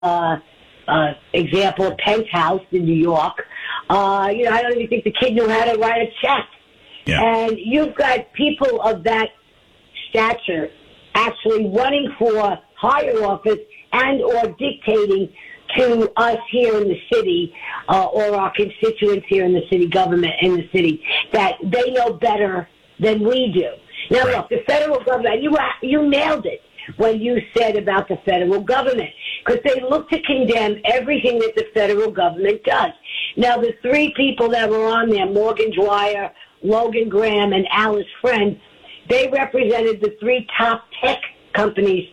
example, Penthouse in New York. I don't even think the kid knew how to write a check. Yeah. And you've got people of that stature actually running for higher office and or dictating to us here in the city or our constituents here in the city government, in the city, that they know better than we do. Now, look, the federal government, you nailed it when you said about the federal government, because they look to condemn everything that the federal government does. Now, the three people that were on there, Morgan Dwyer, Logan Graham, and Alice Friend, they represented the three top tech companies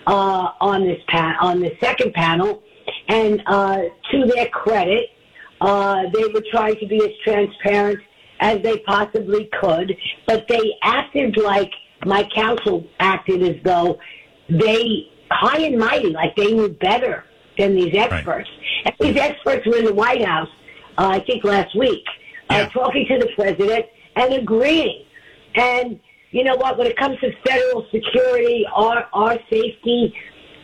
on the second panel. And to their credit, they were trying to be as transparent as they possibly could, but they acted like my counsel acted as though they, high and mighty, like they knew better than these experts. Right. And these experts were in the White House, I think last week, talking to the president and agreeing. And you know what? When it comes to federal security, our safety,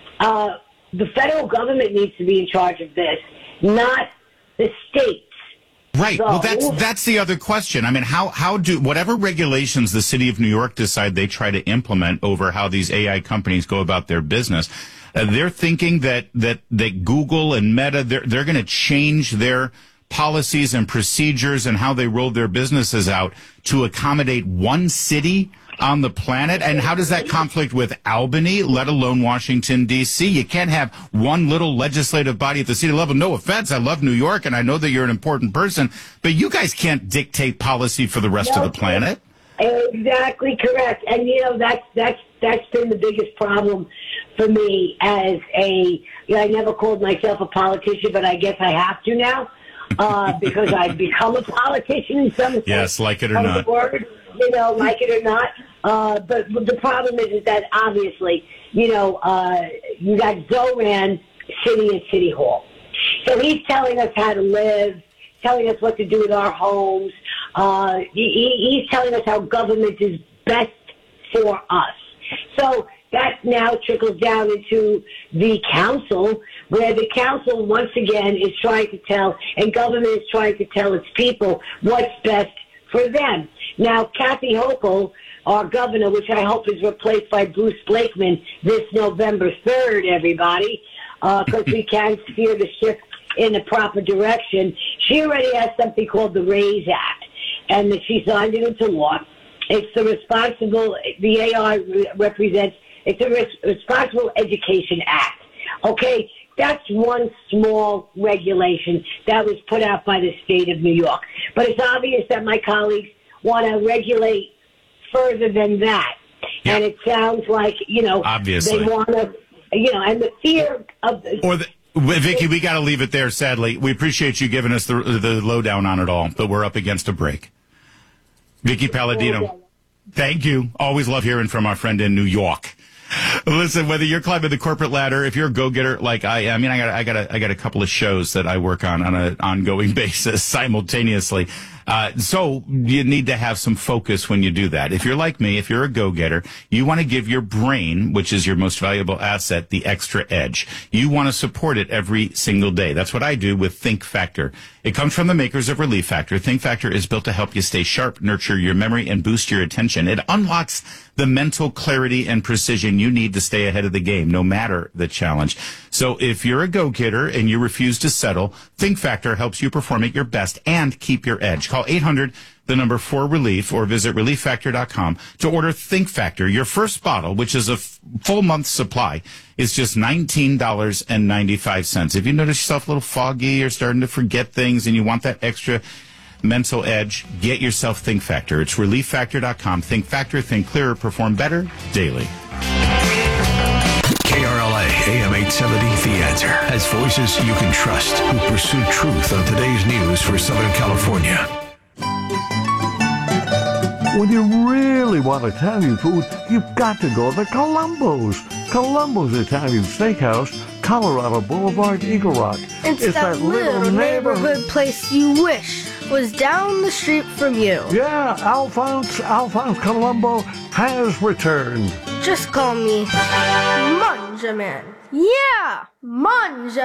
the federal government needs to be in charge of this, not the states. Right. Well, that's the other question. I mean, how do whatever regulations the city of New York decide they try to implement over how these AI companies go about their business, they're thinking that Google and Meta, they're going to change their policies and procedures and how they roll their businesses out to accommodate one city on the planet. And how does that conflict with Albany, let alone Washington, D.C.? You can't have one little legislative body at the city level. No offense, I love New York, and I know that you're an important person, but you guys can't dictate policy for the rest of the planet. Exactly correct. And, that's been the biggest problem for me as I never called myself a politician, but I guess I have to now. Because I've become a politician in some sense. Yes, like it or not. Like it or not. But the problem is that obviously, you got Zoran sitting at City Hall. So he's telling us how to live, telling us what to do with our homes. He's telling us how government is best for us. So that now trickles down into the council, where the council once again is trying to tell, and government is trying to tell its people what's best for them. Now, Kathy Hochul, our governor, which I hope is replaced by Bruce Blakeman this November 3rd, everybody, because we can steer the ship in the proper direction. She already has something called the RAISE Act, and that she signed it into law. It's the AI represents, it's a Responsible Education Act. Okay, that's one small regulation that was put out by the state of New York. But it's obvious that my colleagues want to regulate further than that. Yeah. And it sounds like, obviously. They want to, and the fear of... Vicki, we got to leave it there, sadly. We appreciate you giving us the lowdown on it all, but we're up against a break. Vicki Palladino, thank you. Always love hearing from our friend in New York. Listen, whether you're climbing the corporate ladder, if you're a go-getter like I am, I got a couple of shows that I work on an ongoing basis simultaneously. So you need to have some focus when you do that. If you're like me, if you're a go-getter, you want to give your brain, which is your most valuable asset, the extra edge. You want to support it every single day. That's what I do with Think Factor. It comes from the makers of Relief Factor. Think Factor is built to help you stay sharp, nurture your memory, and boost your attention. It unlocks the mental clarity and precision you need to stay ahead of the game, no matter the challenge. So if you're a go-getter and you refuse to settle, Think Factor helps you perform at your best and keep your edge. Call 800-4RELIEF or visit relieffactor.com to order Think Factor. Your first bottle, which is a full month supply, is just $19.95. If you notice yourself a little foggy or starting to forget things and you want that extra mental edge, get yourself Think Factor. It's relieffactor.com. Think Factor, think clearer, perform better daily. KRLA AM 870, The Answer, has voices you can trust who pursue truth on today's news for Southern California. When you really want Italian food, you've got to go to Columbo's. Columbo's Italian Steakhouse, Colorado Boulevard, Eagle Rock. It's that little neighborhood place you wish was down the street from you. Yeah, Alphonse Columbo has returned. Just call me Munjaman. Yeah, Munge.